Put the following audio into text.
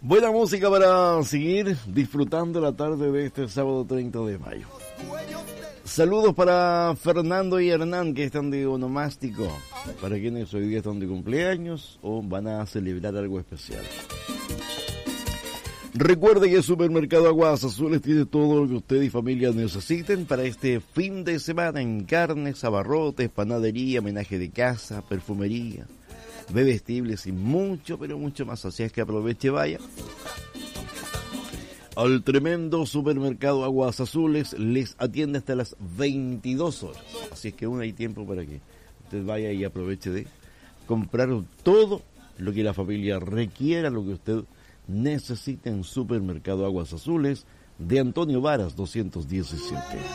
Buena música para seguir disfrutando la tarde de este sábado 30 de mayo. Saludos para Fernando y Hernán, que están de onomástico. Para quienes hoy día están de cumpleaños o van a celebrar algo especial. Recuerde que el Supermercado Aguas Azules tiene todo lo que usted y familia necesiten para este fin de semana en carnes, abarrotes, panadería, menaje de casa, perfumería, bebestibles y mucho, pero mucho más. Así es que aproveche, vaya al tremendo Supermercado Aguas Azules, les atiende hasta las 22 horas. Así es que aún hay tiempo para que usted vaya y aproveche de comprar todo lo que la familia requiera, lo que usted necesita en Supermercado Aguas Azules de Antonio Varas 217.